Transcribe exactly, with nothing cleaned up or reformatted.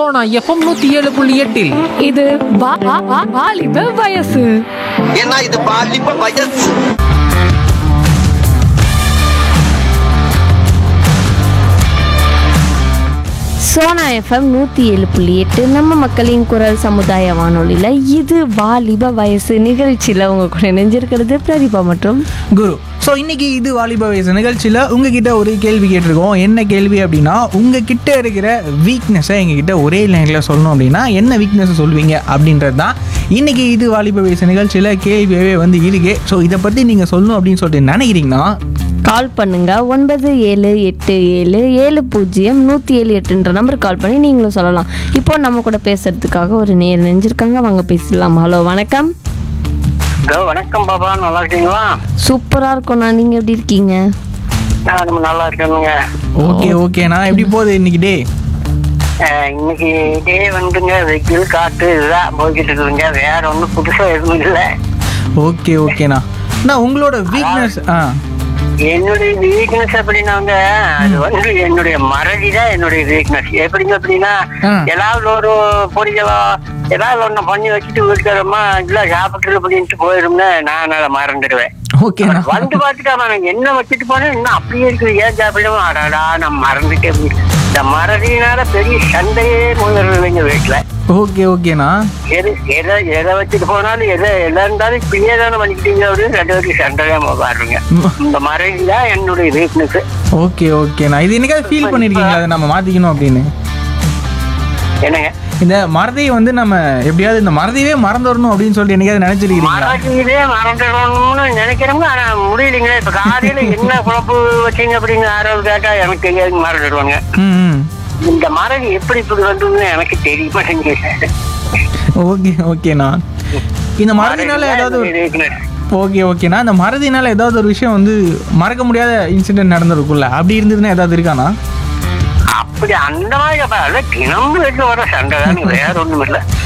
Sona FM நூத்தி ஏழு புள்ளி எட்டில் இது வா- வா- வா- வாலிப வயசு. ஏன்னா இது பாலிப்ப வயசு. சோனா எஃப்எம் நூற்றி ஏழு புள்ளி எட்டு நம்ம மக்களின் குரல் சமுதாய வானொலியில் இது வாலிப வயசு நிகழ்ச்சியில் உங்கள் கூட இணைஞ்சிருக்கிறது பிரதீபா மற்றும் குரு. ஸோ இன்னைக்கு இது வாலிப வயசு நிகழ்ச்சியில் உங்ககிட்ட ஒரு கேள்வி கேட்டிருக்கோம். என்ன கேள்வி அப்படின்னா, உங்ககிட்ட இருக்கிற வீக்னஸை எங்ககிட்ட ஒரே லைனில் சொல்லணும் அப்படின்னா என்ன வீக்னஸை சொல்லுவீங்க அப்படின்றது தான் இன்னைக்கு இது வாலிப வயசு நிகழ்ச்சியில் கேள்வியாகவே வந்து இருக்கு. ஸோ இதை பற்றி நீங்கள் சொல்லணும் அப்படின்னு சொல்லிட்டு நினைக்கிறீங்கன்னா கால் பண்ணுங்க ஒன்பது ஏழு எட்டு ஏழு ஏழு பூஜ்ஜியம் நூற்றி ஏழு எட்டுன்ற நம்பர் கால் பண்ணி நீங்களும் சொல்லலாம். இப்போ நம்ம கூட பேசுறதுக்காக ஒரு நேர் நெஞ்சிருக்காங்க, வாங்க பேசலாம். ஹலோ, வணக்கம். ஹலோ, வணக்கம் பாபா, நல்லா இருக்கீங்களா? சூப்பராக இருக்கோண்ணா, நீங்கள் எப்படி இருக்கீங்க? நான் ரொம்ப நல்லா இருக்கேனுங்க. ஓகே ஓகேண்ணா, எப்படி போகுது இன்னைக்கு டே? அஹ், இன்னைக்கு டே வந்துங்க வெயில் காட்டு இதுதான் போய்கிட்டு இருக்குதுங்க. வேற ஒன்றும் புதுசா எதுவும் இல்லை. ஓகே ஓகேண்ணா. அண்ணா உங்களோட வீக்னஸ் ஆ என்னுடைய வீக்னஸ் அப்படின்னாங்க, அது வந்து என்னுடைய மறதி தான் என்னுடைய வீக்னஸ். எப்படிங்க அப்படின்னா, ஆ. ஏதாவது ஒரு பொரியலோ ஏதாவது ஒண்ணு பண்ணி வச்சுட்டு வீட்டுக்காரமா இல்ல சாப்பிட்டு அப்படின்ட்டு போயிரும்னு நான் அதை மறந்துடுவேன். ஓகேண்ணா. வந்து பாத்துட்டாமா நான் என்ன வச்சுட்டு போனேன் இன்னும் அப்படியே இருக்குது, ஏன் சாப்பிடுவோம், அடாடா நான் மறந்துட்டேன். இந்த மறதியினால பெரிய சண்டையே போயிடுறதுங்க வீட்டுல. ஓகே ஓகேண்ணா. எது எதை எதை வச்சுட்டு போனாலும் எதை எதா இருந்தாலும் இப்படியே தானே பண்ணிக்கிட்டீங்க அப்படின்னு ரெண்டு பேருக்கு சண்டை தான் பாருங்க. இந்த மறதி தான் என்னுடைய வீக்னஸ். ஓகே ஓகேண்ணா. இது என்னைக்காவது ஃபீல் பண்ணிருக்கீங்களா அதை நம்ம மாத்திக்கணும் அப்படின்னு? என்னங்க இந்த மறதியை வந்து நம்ம எப்படியாவது இந்த மறதியவே மறந்துடணும் அப்படின்னு சொல்லிட்டு என்னைக்காவது நினைச்சிருக்கீங்களா? மறதியிலே மறந்துடணும்னு நினைக்கிறோங்க, ஆனா முடியலைங்களே. இப்ப காலையில என்ன குழப்பு வச்சீங்க அப்படின்னு யாராவது கேட்டா எனக்கு எங்கேயாவது மறந்துடுவாங்க. ம் ம். இந்த மறதி எப்படி இப்படி வந்ததுன்னு எனக்கு தெரிய மாட்டேங்குது. ஓகே ஓகேண்ணா. இந்த மறதினால ஏதாவது ஓகே ஓகேண்ணா. இந்த மறதினால ஏதாவது ஒரு விஷயம் வந்து மறக்க முடியாத இன்சிடென்ட் நடந்திருக்கும்ல, அப்படி இருந்ததுன்னா ஏதாவது இருக்காண்ணா? அப்படி அந்த மாதிரி தினமும் வீட்டுல வர சண்டை தான், வேற ஒண்ணும் இல்லை.